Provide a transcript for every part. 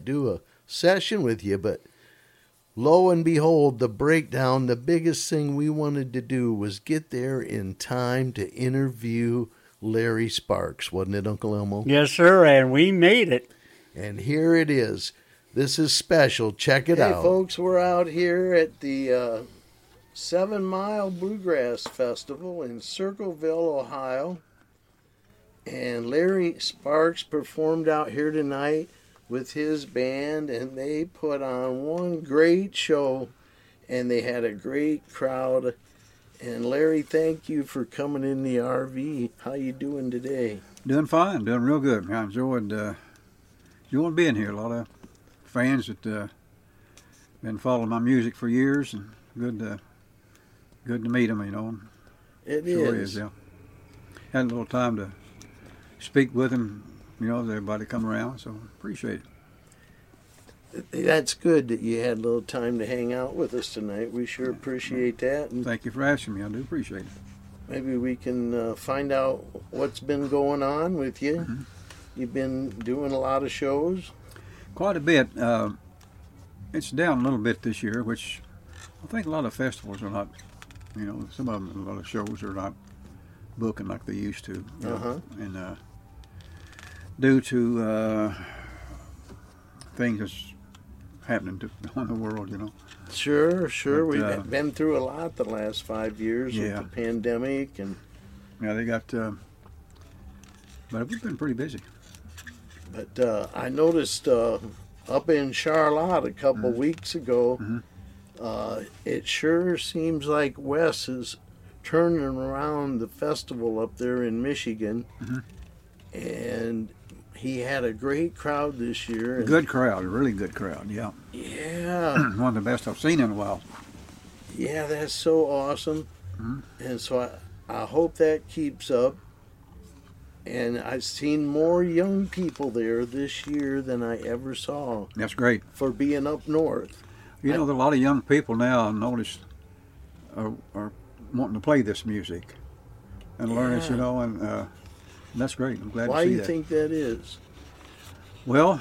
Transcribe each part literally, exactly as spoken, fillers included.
do a session with you, but lo and behold, the breakdown, the biggest thing we wanted to do was get there in time to interview Larry Sparks, wasn't it, Uncle Elmo? Yes, sir, and we made it. And here it is. This is special. Check it hey, out. Hey, folks, we're out here at the uh, Seven Mile Bluegrass Festival in Circleville, Ohio. And Larry Sparks performed out here tonight with his band, and they put on one great show, and they had a great crowd. And Larry, thank you for coming in the R V. How you doing today? Doing fine, doing real good. I enjoyed, uh, enjoyed being here. A lot of fans that uh, been following my music for years, and good, to, good to meet them. You know, it sure is. is. Yeah, had a little time to speak with them. You know, everybody come around, so appreciate it. That's good that you had a little time to hang out with us tonight. We sure appreciate that. And thank you for asking me. I do appreciate it. Maybe we can uh, find out what's been going on with you. Mm-hmm. You've been doing a lot of shows. Quite a bit. Uh, it's down a little bit this year, which I think a lot of festivals are not, you know, some of them, a lot of shows are not booking like they used to. You know, uh-huh. And uh, due to uh, things that's happening to in the world, you know. Sure, sure. But, We've uh, been through a lot the last five years yeah. with the pandemic, and yeah, they got. Uh, but we've been pretty busy. But uh, I noticed uh, up in Charlotte a couple mm-hmm. weeks ago, mm-hmm. uh, it sure seems like Wes is turning around the festival up there in Michigan, mm-hmm. and he had a great crowd this year. And good crowd, a really good crowd, yeah. Yeah. One of the best I've seen in a while. Yeah, that's so awesome. Mm-hmm. And so I, I hope that keeps up. And I've seen more young people there this year than I ever saw. That's great. For being up north. You know, I, there are a lot of young people now, I've noticed, are, are wanting to play this music and yeah. learn it, you know, and uh, that's great. I'm glad Why to see do you that. think that is? Well,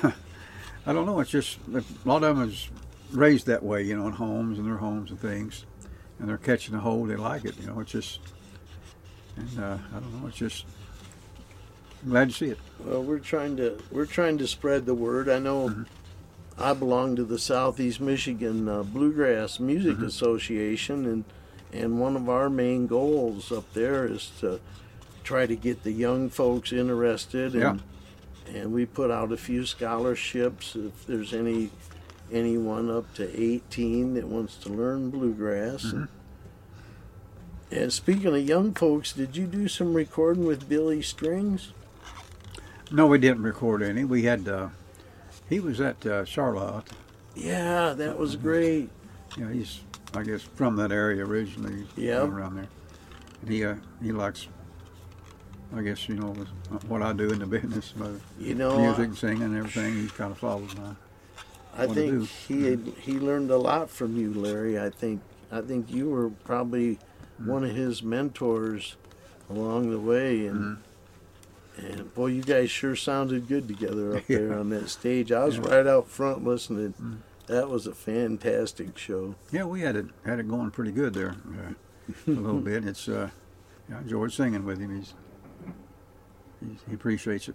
I don't know. It's just a lot of them is raised that way, you know, in homes and their homes and things, and they're catching a hold. They like it, you know. It's just, and uh, I don't know. It's just, I'm glad to see it. Well, we're trying to we're trying to spread the word. I know mm-hmm. I belong to the Southeast Michigan uh, Bluegrass Music mm-hmm. Association, and and one of our main goals up there is to try to get the young folks interested, and yeah. and we put out a few scholarships if there's any anyone up to eighteen that wants to learn bluegrass. Mm-hmm. And, and speaking of young folks, did you do some recording with Billy Strings? No, we didn't record any. We had, uh, he was at uh, Charlotte. Yeah, that was great. Yeah, he's, I guess, from that area originally. Yeah. Around there. And he, uh, he likes, I guess, you know, what I do in the business, about you know, music and I, singing and everything. He kind of follows my. I think he had, he learned a lot from you, Larry. I think I think you were probably mm-hmm. one of his mentors along the way, and mm-hmm. and boy, you guys sure sounded good together up yeah. there on that stage. I was yeah. right out front listening. Mm-hmm. That was a fantastic show. Yeah, we had it had it going pretty good there, uh, a little bit. It's uh, I enjoyed singing with him. He's, he's he appreciates it.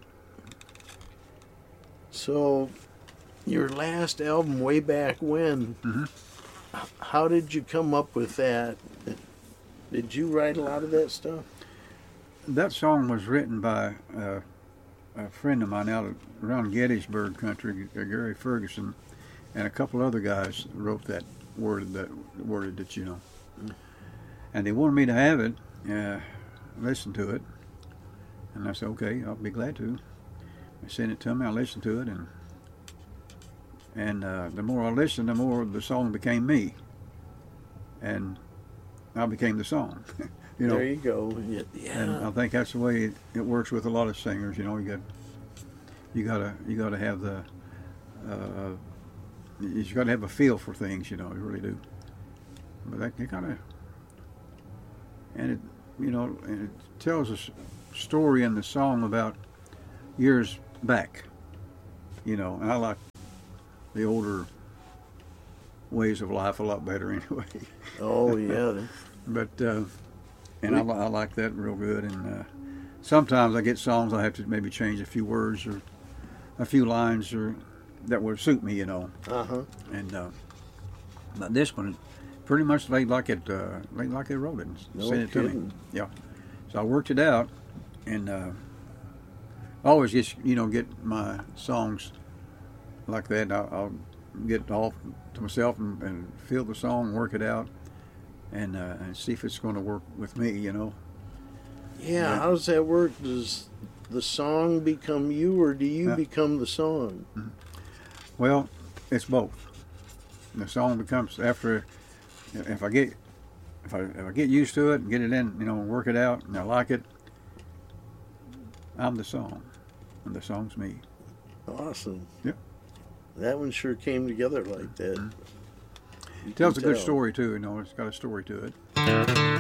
So, your last album, way back when, mm-hmm. how did you come up with that? Did you write a lot of that stuff? That song was written by uh, a friend of mine out of, around Gettysburg country, Gary Ferguson, and a couple other guys wrote that word that worded it, you know. Mm. And they wanted me to have it, uh, listen to it, and I said, okay, I'll be glad to. They sent it to me, I listened to it, and and uh, the more I listened, the more the song became me, and I became the song. You know, there you go. Yeah. And I think that's the way it, it works with a lot of singers. You know, you got you gotta you gotta have the uh, you gotta have a feel for things. You know, you really do. But that you kind of and it you know and it tells a story in the song about years back. You know, and I like the older ways of life a lot better anyway. Oh yeah. But uh, and I, li- I like that real good. And uh, sometimes I get songs I have to maybe change a few words or a few lines or that would suit me, you know. Uh huh. And uh, but this one, pretty much laid like it, uh, laid like they wrote it and No sent it to me. kidding. Yeah. So I worked it out, and uh, I always just you know get my songs like that. I'll, I'll get off to myself and, and feel the song, work it out, and uh, and see if it's going to work with me, you know. Yeah, Yeah. how does that work? Does the song become you, or do you Yeah. become the song? Well, it's both. The song becomes after if I get if I if I get used to it and get it in, you know, work it out, and I like it, I'm the song, and the song's me. Awesome. Yep. That one sure came together like that. You It tells a can good tell. story too, you know. It's got a story to it.